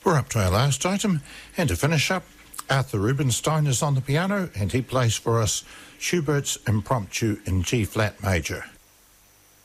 We're up to our last item, and to finish up, Arthur Rubinstein is on the piano, and he plays for us Schubert's Impromptu in G-flat major.